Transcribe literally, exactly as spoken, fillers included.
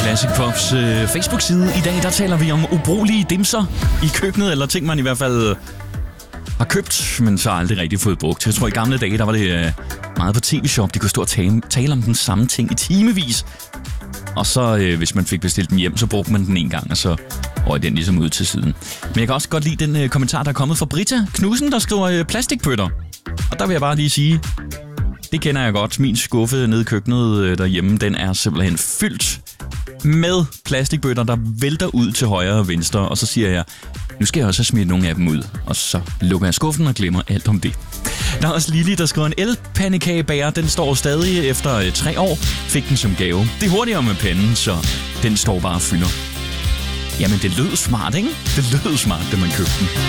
Classic Pops øh, Facebook-side. I dag der taler vi om ubrugelige dimser i køkkenet, eller ting man i hvert fald har købt, men så aldrig rigtig fået brugt. Jeg tror i gamle dage, der var det øh, meget på tv-shop. De kunne stå og tale, tale om den samme ting i timevis. Og så øh, hvis man fik bestilt den hjem, så brugte man den en gang, og så røg den ligesom ud til siden. Men jeg kan også godt lide den øh, kommentar, der er kommet fra Britta Knudsen, der skriver øh, plastikbøtter. Og der vil jeg bare lige sige, det kender jeg godt. Min skuffe nede i køkkenet øh, derhjemme, den er simpelthen fyldt med plastikbøtter, der vælter ud til højre og venstre. Og så siger jeg, nu skal jeg også have smidt nogle af dem ud. Og så lukker jeg skuffen og glemmer alt om det. Der er også Lili, der skriver en elpandekagebager. Den står stadig efter øh, tre år. Fik den som gave. Det er hurtigere med panden, så den står bare og fylder. Jamen, det lød smart, ikke? Det lød smart, da man købte den.